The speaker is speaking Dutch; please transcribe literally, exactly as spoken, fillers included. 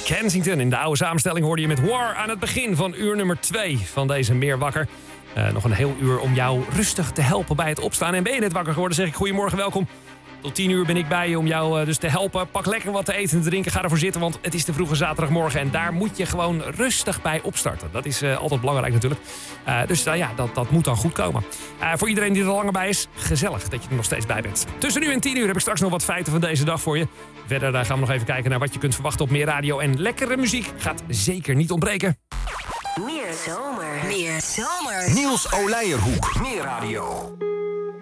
Kensington. In de oude samenstelling hoorde je met War aan het begin van uur nummer twee van deze Meer Wakker. Uh, nog een heel uur om jou rustig te helpen bij het opstaan. En ben je net wakker geworden, zeg ik goedemorgen, welkom. Tot tien uur ben ik bij je om jou uh, dus te helpen. Pak lekker wat te eten en te drinken, ga ervoor zitten, want het is de vroege zaterdagmorgen. En daar moet je gewoon rustig bij opstarten. Dat is uh, altijd belangrijk natuurlijk. Uh, dus uh, ja, dat, dat moet dan goed komen. Uh, voor iedereen die er langer bij is, gezellig dat je er nog steeds bij bent. Tussen nu en tien uur heb ik straks nog wat feiten van deze dag voor je. Verder uh, gaan we nog even kijken naar wat je kunt verwachten op Meer Radio. En lekkere muziek gaat zeker niet ontbreken. Meer zomer. Meer zomer. Niels Oleijerhoek. Meer Radio.